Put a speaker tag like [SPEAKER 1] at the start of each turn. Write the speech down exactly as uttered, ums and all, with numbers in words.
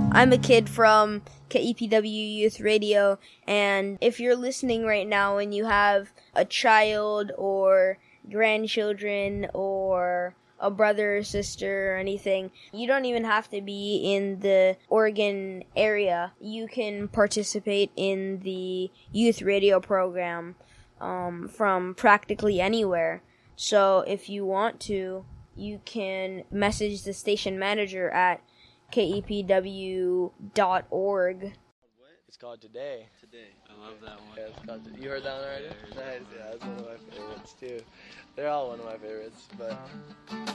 [SPEAKER 1] I'm a kid from K E P W Youth Radio, and if you're listening right now and you have a child or grandchildren or a brother or sister or anything, you don't even have to be in the Oregon area. You can participate in the youth radio program um, from practically anywhere. So if you want to, you can message the station manager at K E P W dot org.
[SPEAKER 2] It's called Today.
[SPEAKER 3] Today. I love that one.
[SPEAKER 2] Yeah, it's called Today. You heard that one already? Nice. Yeah, that's one of my favorites too. They're all one of my favorites, but